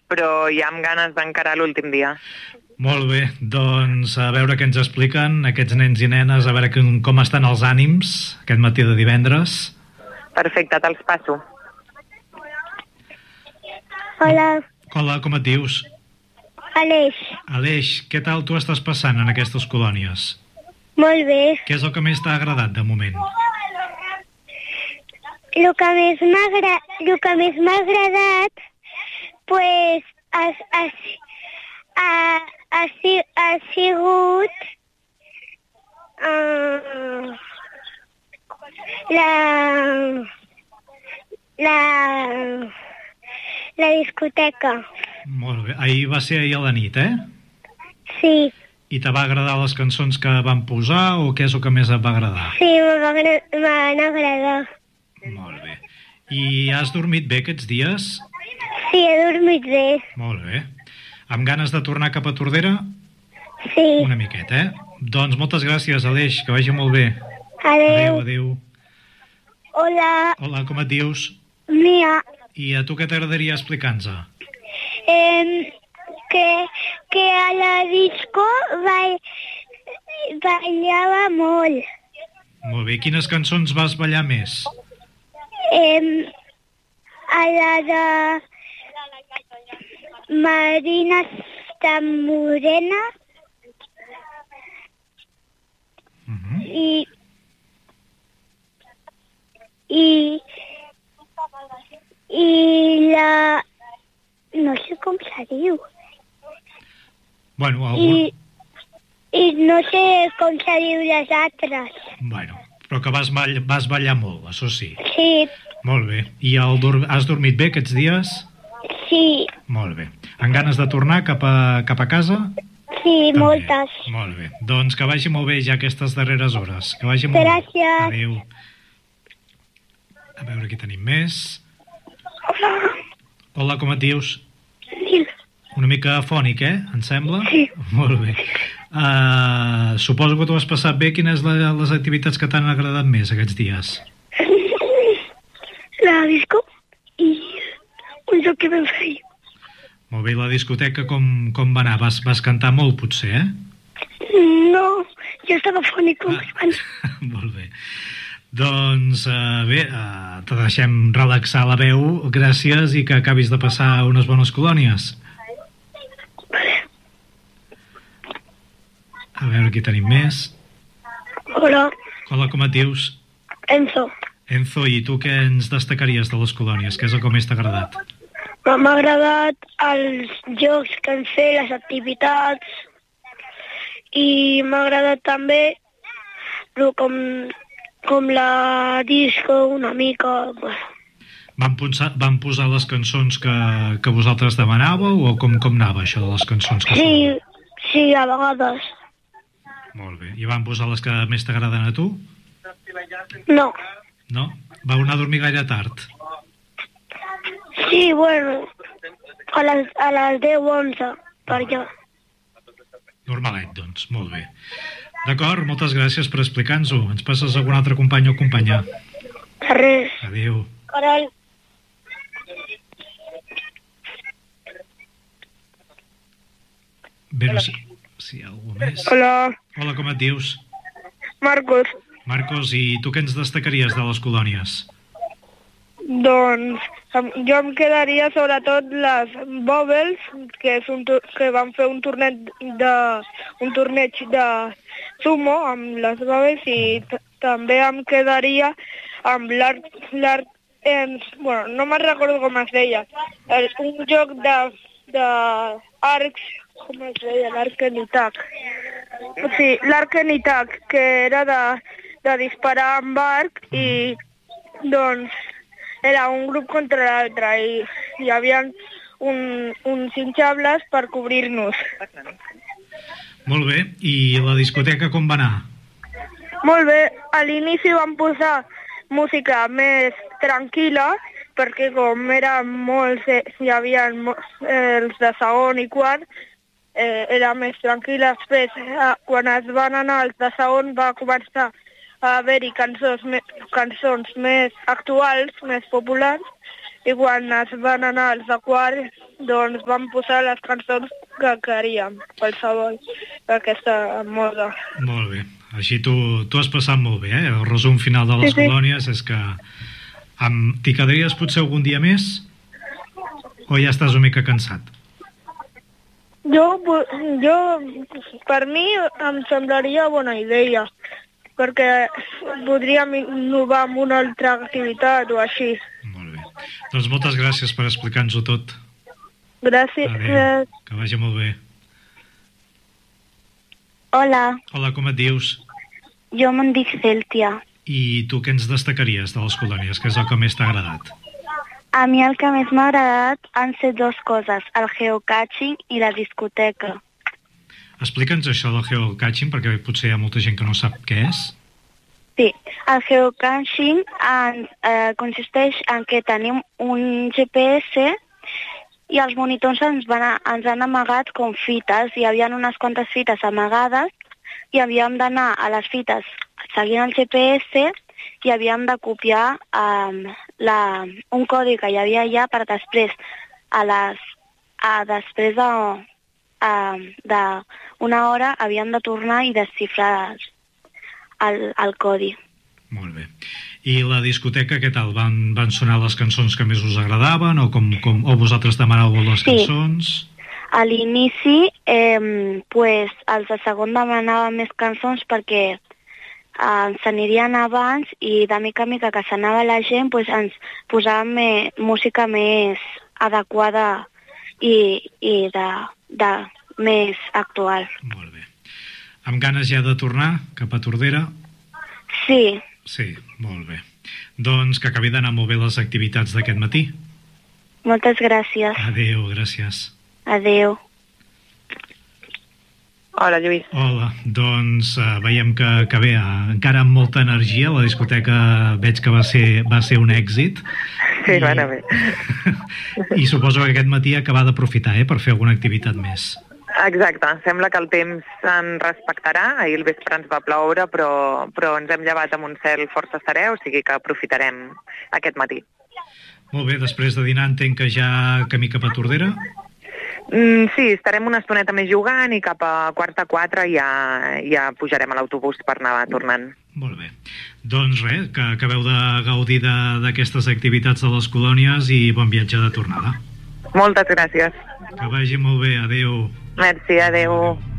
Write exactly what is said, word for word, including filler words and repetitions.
però ja amb ganes d'encarar l'últim dia. Molt bé, doncs a veure què ens expliquen aquests nens i nenes, a veure com estan els ànims aquest matí de divendres. Perfecte, te'ls passo. Hola. Hola, com et dius? Aleix. Aleix, què tal tu estàs passant en aquestes colònies? Molt bé. Què és el que més t'ha agradat de moment? El que més m'ha agra... el que més m'ha agradat pues, ha, ha, ha, ha, ha sigut uh, la, la, la discoteca. Molt bé. Ahir va ser ahir a la nit, eh? Sí. I te va agradar les cançons que van posar o què és el que més et va agradar? Sí, m'han agradat. Molt bé. I has dormit bé aquests dies? Sí, he dormit bé. Molt bé. Amb ganes de tornar cap a Tordera? Sí. Una miqueta, eh? Doncs moltes gràcies, Aleix, que vagi molt bé. Adéu. Adéu, adéu. Hola. Hola, com et dius? Mia. I a tu què t'agradaria explicar-nos? Eh, que, que a la disco ball, ballava molt. Molt bé. Quines cançons vas ballar més? Eh, a la de Marina Morena. Uh-huh. I i i la no sé com se diu. Bueno, algun... I, i no sé com se diu les altres. Bueno, però que vas, ball... vas ballar molt, això sí. Sí. Molt bé. I el dur... has dormit bé aquests dies? Sí. Molt bé. Amb ganes de tornar cap a, cap a casa? Sí, també. Moltes. Molt bé. Doncs que vagi molt bé ja aquestes darreres hores. Que vagi molt Gràcies. bé. Adéu. A veure, aquí tenim més. Hola. Hola, com et dius? Sí. Una mica afònic, eh? Em sembla? Sí. Molt bé. Uh, suposo que t'ho has passat bé. Quines les, les activitats que t'han agradat més aquests dies? La disco i un joc que vam fer. Molt bé, la discoteca com, com va anar? Vas, vas cantar molt, potser, eh? No, jo estava afònic com ah. abans. Molt bé. Doncs uh, bé, uh, te deixem relaxar la veu, gràcies, i que acabis de passar unes bones colònies. Vale. A veure, aquí tenim més. Hola. Hola, com et dius? Enzo. Enzo, i tu què ens destacaries de les colònies? Què és el que més t'ha agradat? M'ha agradat els jocs que han fet, les activitats, i m'ha agradat també com, com la disco una mica. Bueno. Van, posar, van posar les cançons que, que vosaltres demanàveu o com, com anava això de les cançons? Que sí, sonava? sí, a vegades. Molt bé. I van posar les que més t'agraden a tu? No. No? Vau anar a dormir gaire tard? Sí, bueno, a les, a les deu o onze, per allà. Normalet, doncs. Molt bé. D'acord, moltes gràcies per explicar-nos-ho. Ens passes algun altre company o companya? Res. Adéu. Caral. Bé, no sé si hi ha algú més. Hola. Hola, com et dius? Marcos. Marcos, i tu què ens destacaries de les colònies? Doncs jo em quedaria sobretot les Bobbles, que, és un, que van fer un torneig de, un torneig de sumo amb les Bobbles, i també em quedaria amb l'art, l'art eh, bueno, no me'n recordo com es deia, el, un joc de, de arcs, com es deia, l'Arkenitac. Sí, l'Arkenitac, que era de, de disparar amb arc, i doncs era un grup contra l'altre i hi havia un, uns hinxables per cobrir-nos. Molt bé, i la discoteca com va anar? Molt bé, a l'inici vam posar música més tranquil·la, perquè com eren molts, eh, hi havia molts, eh, els de segon i quart, eh, era més tranquil·la. Després, eh, quan es van anar els de segon, va començar a haver-hi cançons, cançons més actuals, més populars, i quan es van anar als de quart, doncs vam posar les cançons que queríem, qualsevol, d'aquesta moda. Molt bé. Així tu, tu has passat molt bé, eh? El resum final de les Sí, sí. colònies és que amb... t'hi quedaries potser algun dia més o ja estàs una mica cansat? Jo, jo, per mi, em semblaria bona idea, perquè podríem innovar amb una altra activitat o així. Molt bé. Doncs moltes gràcies per explicar-nos-ho tot. Gràcies. Adéu. Que vagi molt bé. Hola, Hola, com et dius? jo me'n dic Cèltia. I tu què ens destacaries de les colònies? Què és el que més t'ha agradat? A mi el que més m'ha agradat han set dues coses, el geocaching i la discoteca. Explica'ns això del geocaching, perquè potser hi ha molta gent que no sap què és. Sí, el geocaching en, eh, consisteix en que tenim un G P S i els monitors ens, van a, ens han amagat com fites. Hi havia unes quantes fites amagades i havíem d'anar a les fites seguint el G P S i havíem de copiar um, la, un codi que hi havia allà per després, a les, a després de, uh, de una hora, havíem de tornar i desxifrar el, el codi. Molt bé. I la discoteca, què tal? Van, van sonar les cançons que més us agradaven o, com, com, o vosaltres demanàveu les Sí. cançons? A l'inici, eh, pues, els de segon demanaven més cançons perquè eh, s'anirien abans i de mica a mica que s'anava la gent pues, ens posàvem me, música més adequada i, i de, de més actual. Molt bé. Amb ganes ja de tornar cap a Tordera? Sí, Sí, molt bé. Doncs que acabi d'anar molt bé les activitats d'aquest matí. moltes gràcies. Adéu, gràcies. Adéu. Hola, Lluís. Hola, doncs uh, veiem que, que bé, uh, encara amb molta energia, la discoteca veig que va ser, va ser un èxit. Sí, I, va anar bé. I suposo que aquest matí acabar d'aprofitar eh, per fer alguna activitat més. Exacte, sembla que el temps en respectarà. Ahir al vespre ens va ploure, però, però ens hem llevat amb un cel força serè, o sigui que aprofitarem aquest matí. Molt bé, després de dinar entenc que ja camí cap a Tordera? Mm, sí, estarem una estoneta més jugant i cap a quarta quatre ja, ja pujarem a l'autobús per anar tornant. Molt bé. Doncs res, que acabeu de gaudir de- d'aquestes activitats de les colònies i bon viatge de tornada. Moltes gràcies. Que vagi molt bé, adéu. Merci, adeu.